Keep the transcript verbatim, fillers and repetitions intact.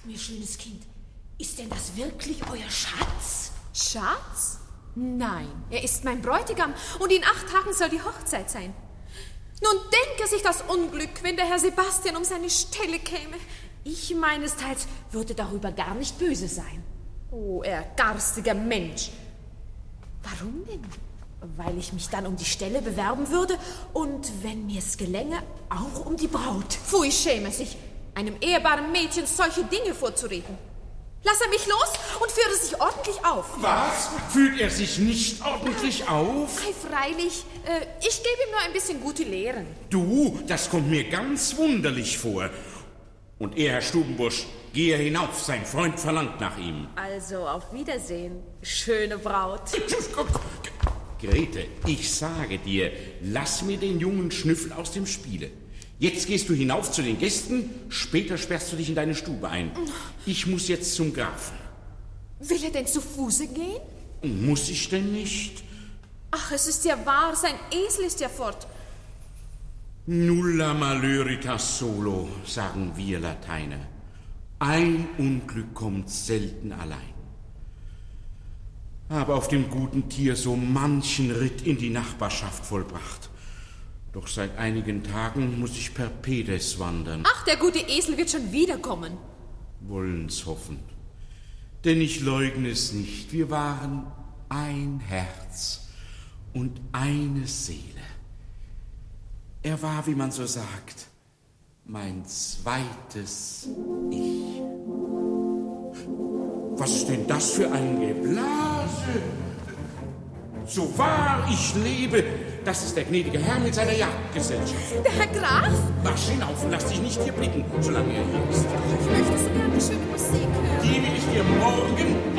Sagt mir, schönes Kind, ist denn das wirklich euer Schatz? Schatz? Nein, er ist mein Bräutigam und in acht Tagen soll die Hochzeit sein. Nun denke sich das Unglück, wenn der Herr Sebastian um seine Stelle käme. Ich meinesteils würde darüber gar nicht böse sein. Oh, er garstiger Mensch. Warum denn? Weil ich mich dann um die Stelle bewerben würde und, wenn mir's gelänge, auch um die Braut. Pfui, schäme sich, einem ehrbaren Mädchen solche Dinge vorzureden. Lass er mich los und führe sich ordentlich auf. Was? Fühlt er sich nicht ordentlich auf? Ei, freilich. Äh, ich gebe ihm nur ein bisschen gute Lehren. Du, das kommt mir ganz wunderlich vor. Und er, Herr Stubenbusch, gehe hinauf. Sein Freund verlangt nach ihm. Also, auf Wiedersehen, schöne Braut. Grete, ich sage dir, lass mir den jungen Schnüffel aus dem Spiele. Jetzt gehst du hinauf zu den Gästen, später sperrst du dich in deine Stube ein. Ich muss jetzt zum Grafen. Will er denn zu Fuße gehen? Muss ich denn nicht? Ach, es ist ja wahr, sein Esel ist ja fort. Nulla malöritas solo, sagen wir Lateiner. Ein Unglück kommt selten allein. Habe auf dem guten Tier so manchen Ritt in die Nachbarschaft vollbracht. Doch seit einigen Tagen muss ich per Pedes wandern. Ach, der gute Esel wird schon wiederkommen. Wollen's hoffen. Denn ich leugne es nicht, wir waren ein Herz und eine Seele. Er war, wie man so sagt, mein zweites Ich. Was ist denn das für ein Geblase? So wahr ich lebe, das ist der gnädige Herr mit seiner Jagdgesellschaft. Der Herr Graf? Wasch hinauf und lass dich nicht hier blicken, solange er hier ist. Ich möchte so gerne schöne Musik hören. Die will ich dir morgen